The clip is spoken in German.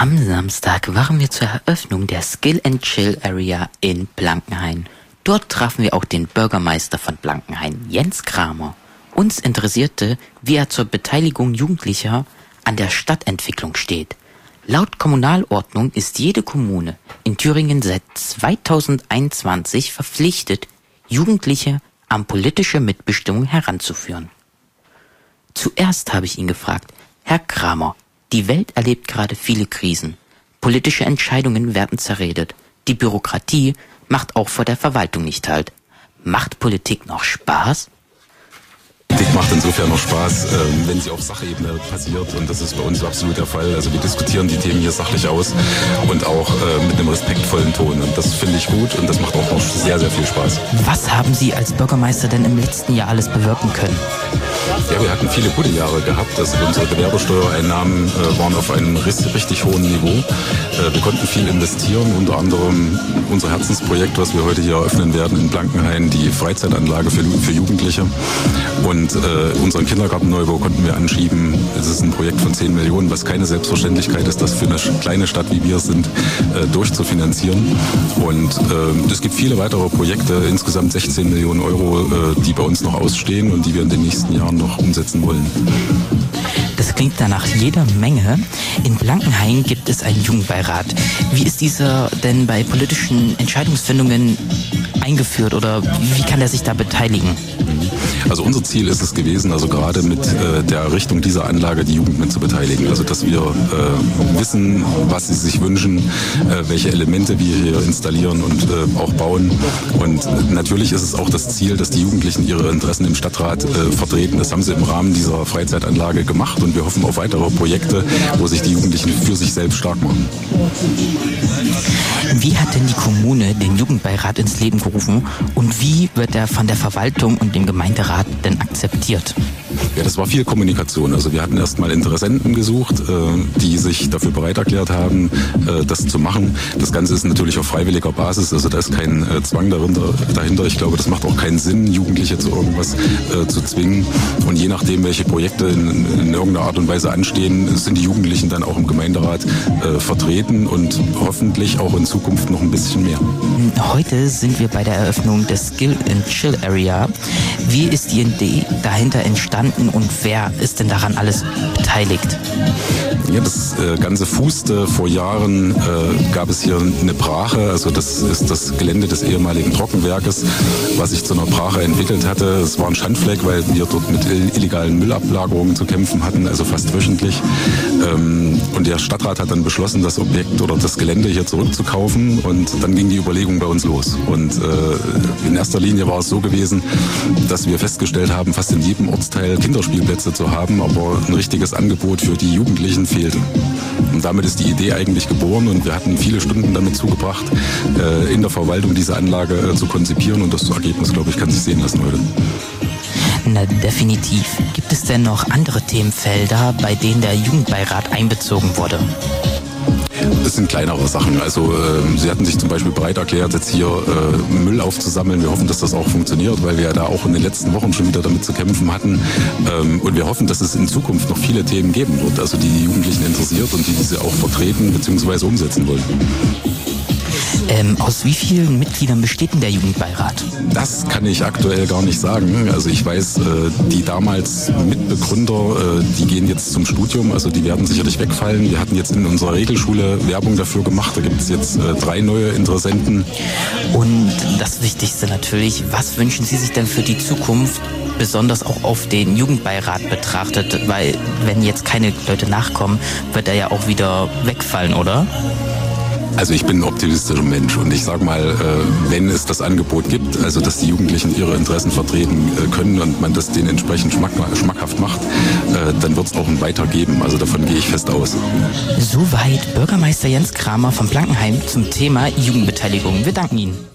Am Samstag waren wir zur Eröffnung der Skill and Chill Area in Blankenhain. Dort trafen wir auch den Bürgermeister von Blankenhain, Jens Kramer. Uns interessierte, wie er zur Beteiligung Jugendlicher an der Stadtentwicklung steht. Laut Kommunalordnung ist jede Kommune in Thüringen seit 2021 verpflichtet, Jugendliche an politische Mitbestimmung heranzuführen. Zuerst habe ich ihn gefragt: Herr Kramer, die Welt erlebt gerade viele Krisen. Politische Entscheidungen werden zerredet. Die Bürokratie macht auch vor der Verwaltung nicht Halt. Macht Politik noch Spaß? Politik macht insofern noch Spaß, wenn sie auf Sachebene passiert, und das ist bei uns absolut der Fall. Also wir diskutieren die Themen hier sachlich aus und auch mit einem respektvollen Ton, und das finde ich gut und das macht auch noch sehr, sehr viel Spaß. Was haben Sie als Bürgermeister denn im letzten Jahr alles bewirken können? Ja, wir hatten viele gute Jahre gehabt. Also unsere Gewerbesteuereinnahmen waren auf einem richtig hohen Niveau. Wir konnten viel investieren, unter anderem unser Herzensprojekt, was wir heute hier eröffnen werden in Blankenhain, die Freizeitanlage für Jugendliche. Und unseren Kindergartenneubau konnten wir anschieben. Es ist ein Projekt von 10 Millionen, was keine Selbstverständlichkeit ist, das für eine kleine Stadt wie wir sind, durchzufinanzieren. Und es gibt viele weitere Projekte, insgesamt 16 Millionen Euro, die bei uns noch ausstehen und die wir in den nächsten Jahren noch umsetzen wollen. Das klingt danach jeder Menge. In Blankenhain gibt es einen Jugendbeirat. Wie ist dieser denn bei politischen Entscheidungsfindungen eingeführt, oder wie kann der sich da beteiligen? Also unser Ziel ist es gewesen, also gerade mit der Errichtung dieser Anlage die Jugend mit zu beteiligen. Also dass wir wissen, was sie sich wünschen, welche Elemente wir hier installieren und auch bauen. Und natürlich ist es auch das Ziel, dass die Jugendlichen ihre Interessen im Stadtrat vertreten. Das haben sie im Rahmen dieser Freizeitanlage gemacht, und wir hoffen auf weitere Projekte, wo sich die Jugendlichen für sich selbst stark machen. Wie hat denn die Kommune den Jugendbeirat ins Leben gerufen und wie wird er von der Verwaltung und dem Gemeinderat denn akzeptiert? Ja, das war viel Kommunikation. Also wir hatten erstmal Interessenten gesucht, die sich dafür bereit erklärt haben, das zu machen. Das Ganze ist natürlich auf freiwilliger Basis, also da ist kein Zwang dahinter. Ich glaube, das macht auch keinen Sinn, Jugendliche zu irgendwas zu zwingen. Und je nachdem, welche Projekte in irgendeiner Art und Weise anstehen, sind die Jugendlichen dann auch im Gemeinderat vertreten und hoffentlich auch in Zukunft noch ein bisschen mehr. Heute sind wir bei der Eröffnung des Skill and Chill Area. Wie ist die Idee dahinter entstanden und wer ist denn daran alles beteiligt? Ja, das Ganze fußte vor Jahren, gab es hier eine Brache, also das ist das Gelände des ehemaligen Trockenwerkes, was sich zu einer Brache entwickelt hatte. Es war ein Schandfleck, weil wir dort mit illegalen Müllablagerungen zu kämpfen hatten, also fast wöchentlich. Und der Stadtrat hat dann beschlossen, das Objekt oder das Gelände hier zurückzukaufen, und dann ging die Überlegung bei uns los. Und in erster Linie war es so gewesen, dass wir festgestellt haben, fast in jedem Ortsteil Kinderspielplätze zu haben, aber ein richtiges Angebot für die Jugendlichen fehlte. Und damit ist die Idee eigentlich geboren, und wir hatten viele Stunden damit zugebracht, in der Verwaltung diese Anlage zu konzipieren, und das Ergebnis, glaube ich, kann sich sehen lassen heute. Na, definitiv. Gibt es denn noch andere Themenfelder, bei denen der Jugendbeirat einbezogen wurde? Das sind kleinere Sachen. Also sie hatten sich zum Beispiel bereit erklärt, jetzt hier Müll aufzusammeln. Wir hoffen, dass das auch funktioniert, weil wir ja da auch in den letzten Wochen schon wieder damit zu kämpfen hatten. Und wir hoffen, dass es in Zukunft noch viele Themen geben wird, also die Jugendlichen interessiert und die diese auch vertreten bzw. umsetzen wollen. Aus wie vielen Mitgliedern besteht denn der Jugendbeirat? Das kann ich aktuell gar nicht sagen. Also ich weiß, die damals Mitbegründer, die gehen jetzt zum Studium, also die werden sicherlich wegfallen. Wir hatten jetzt in unserer Regelschule Werbung dafür gemacht, da gibt es jetzt 3 neue Interessenten. Und das Wichtigste natürlich, was wünschen Sie sich denn für die Zukunft, besonders auch auf den Jugendbeirat betrachtet? Weil wenn jetzt keine Leute nachkommen, wird er ja auch wieder wegfallen, oder? Also ich bin ein optimistischer Mensch, und ich sage mal, wenn es das Angebot gibt, also dass die Jugendlichen ihre Interessen vertreten können und man das denen entsprechend schmackhaft macht, dann wird es auch ein Weiter geben. Also davon gehe ich fest aus. Soweit Bürgermeister Jens Kramer von Blankenhain zum Thema Jugendbeteiligung. Wir danken Ihnen.